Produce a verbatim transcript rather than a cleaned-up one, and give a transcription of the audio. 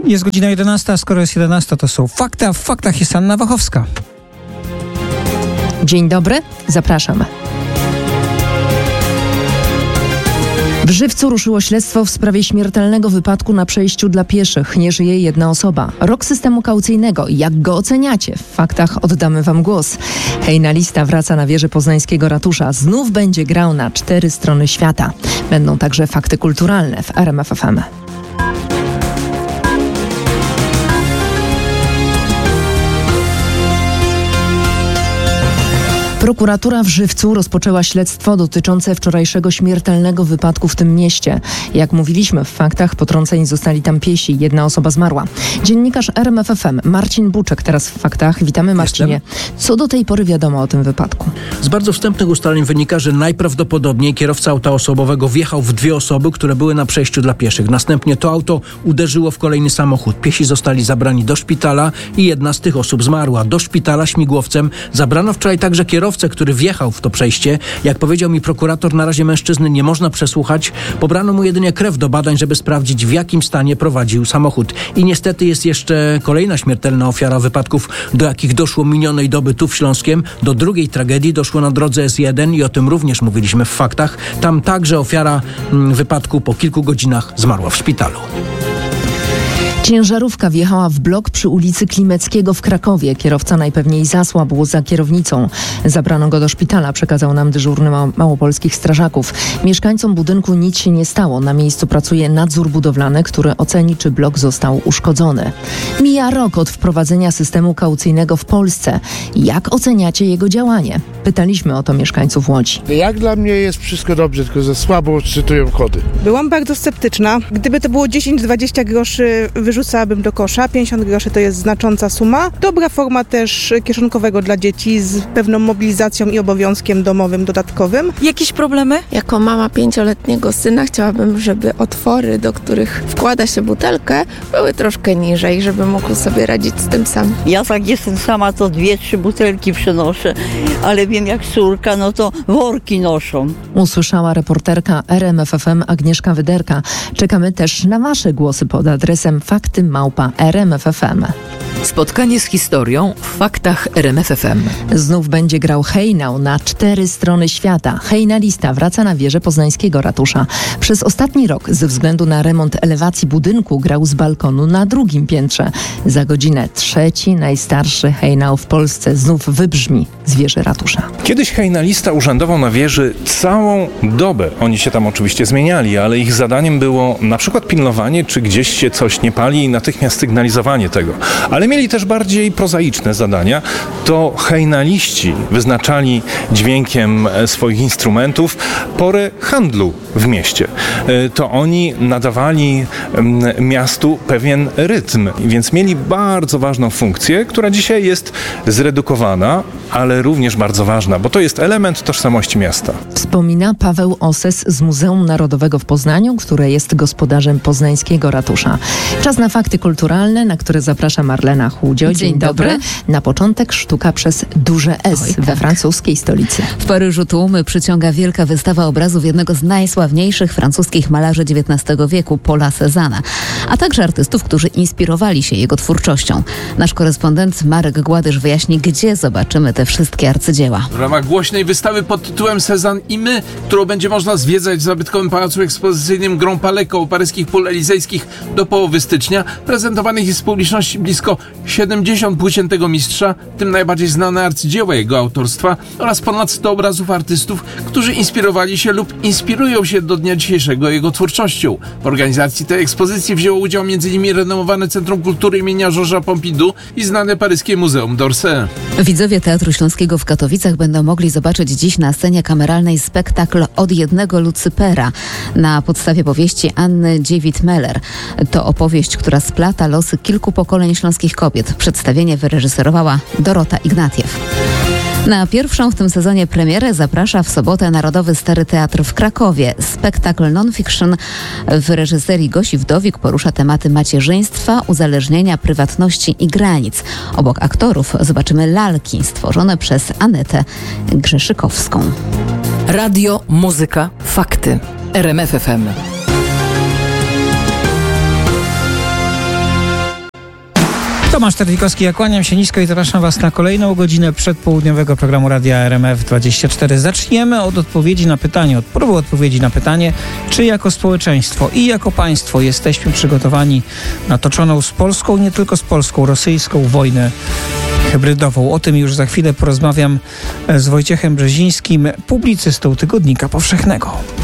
Jest godzina jedenasta, a skoro jest jedenasta, to są fakty, a w faktach jest Anna Wachowska. Dzień dobry, zapraszam. W Żywcu ruszyło śledztwo w sprawie śmiertelnego wypadku na przejściu dla pieszych. Nie żyje jedna osoba. Rok systemu kaucyjnego. Jak go oceniacie? W faktach oddamy wam głos. Hejnalista wraca na wieżę poznańskiego ratusza. Znów będzie grał na cztery strony świata. Będą także fakty kulturalne w R M F F M. Prokuratura w Żywcu rozpoczęła śledztwo dotyczące wczorajszego śmiertelnego wypadku w tym mieście. Jak mówiliśmy w faktach, potrąceni zostali tam piesi. Jedna osoba zmarła. Dziennikarz R M F F M Marcin Buczek teraz w faktach. Witamy, Marcinie. Co do tej pory wiadomo o tym wypadku? Z bardzo wstępnych ustaleń wynika, że najprawdopodobniej kierowca auta osobowego wjechał w dwie osoby, które były na przejściu dla pieszych. Następnie to auto uderzyło w kolejny samochód. Piesi zostali zabrani do szpitala i jedna z tych osób zmarła. Do szpitala śmigłowcem zabrano wczoraj także kierowcę, który wjechał w to przejście. Jak powiedział mi prokurator, na razie mężczyzny nie można przesłuchać. Pobrano mu jedynie krew do badań, żeby sprawdzić, w jakim stanie prowadził samochód. I niestety jest jeszcze kolejna śmiertelna ofiara wypadków, do jakich doszło minionej doby tu w Śląskiem. Do drugiej tragedii doszło na drodze S jeden i o tym również mówiliśmy w faktach. Tam także ofiara mm, wypadku po kilku godzinach zmarła w szpitalu. Ciężarówka wjechała w blok przy ulicy Klimeckiego w Krakowie. Kierowca najpewniej zasłabł za kierownicą. Zabrano go do szpitala, przekazał nam dyżurny ma- małopolskich strażaków. Mieszkańcom budynku nic się nie stało. Na miejscu pracuje nadzór budowlany, który oceni, czy blok został uszkodzony. Mija rok od wprowadzenia systemu kaucyjnego w Polsce. Jak oceniacie jego działanie? Pytaliśmy o to mieszkańców Łodzi. Jak dla mnie jest wszystko dobrze, tylko za słabo czytują kody. Byłam bardzo sceptyczna. Gdyby to było dziesięć dwadzieścia groszy, wyrzucałabym do kosza. pięćdziesiąt groszy to jest znacząca suma. Dobra forma też kieszonkowego dla dzieci z pewną mobilizacją i obowiązkiem domowym dodatkowym. Jakieś problemy? Jako mama pięcioletniego syna chciałabym, żeby otwory, do których wkłada się butelkę, były troszkę niżej, żeby mógł sobie radzić z tym sam. Ja jak jestem sama, to dwie, trzy butelki przynoszę, ale wiem jak córka, no to worki noszą. Usłyszała reporterka R M F F M Agnieszka Wyderka. Czekamy też na wasze głosy pod adresem fakty małpa r m f f m. Spotkanie z historią w faktach R M F F M. Znów będzie grał hejnał na cztery strony świata. Hejnalista wraca na wieżę poznańskiego ratusza. Przez ostatni rok ze względu na remont elewacji budynku grał z balkonu na drugim piętrze. Za godzinę trzeci najstarszy hejnał w Polsce znów wybrzmi z wieży ratusza. Kiedyś hejnalista urzędował na wieży całą dobę. Oni się tam oczywiście zmieniali, ale ich zadaniem było na przykład pilnowanie, czy gdzieś się coś nie pali i natychmiast sygnalizowanie tego. Ale mieli też bardziej prozaiczne zadania. To hejnaliści wyznaczali dźwiękiem swoich instrumentów porę handlu w mieście. To oni nadawali miastu pewien rytm, więc mieli bardzo ważną funkcję, która dzisiaj jest zredukowana, ale również bardzo ważna, bo to jest element tożsamości miasta. Wspomina Paweł Oses z Muzeum Narodowego w Poznaniu, które jest gospodarzem poznańskiego ratusza. Czas na fakty kulturalne, na które zaprasza Marlena Chłudzio. Dzień, Dzień dobry. dobry. Na początek sztuka przez duże S Oj, we tak. francuskiej stolicy. W Paryżu tłumy przyciąga wielka wystawa obrazów jednego z najsławniejszych francuskich malarzy dziewiętnastego wieku, Paula Cézanne, a także artystów, którzy inspirowali się jego twórczością. Nasz korespondent Marek Gładysz wyjaśni, gdzie zobaczymy te wszystkie arcydzieła. W ramach głośnej wystawy pod tytułem Cézanne i my, którą będzie można zwiedzać w zabytkowym pałacu ekspozycyjnym Grand Palais koło paryskich pól elizejskich do połowy stycznia, prezentowanych jest w publiczności blisko siedemdziesiąt płócien tego mistrza, w tym najbardziej znane arcydzieła jego autorstwa oraz ponad sto obrazów artystów, którzy inspirowali się lub inspirują się do dnia dzisiejszego jego twórczością. W organizacji tej ekspozycji wzięło udział m.in. renomowane Centrum Kultury imienia Georgesa Pompidou i znane paryskie Muzeum d'Orsay. Widzowie Teatru Śląskiego w Katowicach będą mogli zobaczyć dziś na scenie kameralnej spektakl Od jednego Lucypera na podstawie powieści Anny Dziewit-Meller. To opowieść, która splata losy kilku pokoleń śląskich kobiet. Przedstawienie wyreżyserowała Dorota Ignatiew. Na pierwszą w tym sezonie premierę zaprasza w sobotę Narodowy Stary Teatr w Krakowie. Spektakl non-fiction w reżyserii Gosi Wdowik porusza tematy macierzyństwa, uzależnienia, prywatności i granic. Obok aktorów zobaczymy lalki stworzone przez Anetę Grzeszykowską. Radio, muzyka, fakty. R M F F M. Tomasz Terlikowski, ja kłaniam się nisko i zapraszam Was na kolejną godzinę przedpołudniowego programu Radia R M F dwadzieścia cztery. Zaczniemy od odpowiedzi na pytanie, od próby odpowiedzi na pytanie, czy jako społeczeństwo i jako państwo jesteśmy przygotowani na toczoną z Polską, nie tylko z Polską, rosyjską wojnę hybrydową. O tym już za chwilę porozmawiam z Wojciechem Brzezińskim, publicystą Tygodnika Powszechnego.